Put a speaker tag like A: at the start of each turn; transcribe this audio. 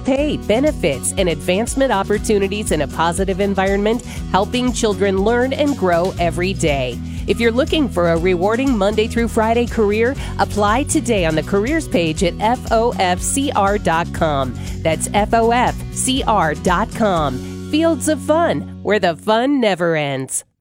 A: pay, benefits, and advancement opportunities in a positive environment, helping children learn and grow every day. If you're looking for a rewarding Monday through Friday career, apply today on the careers page at FOFCR.com. That's FOFCR.com. Fields of Fun, where the fun never ends.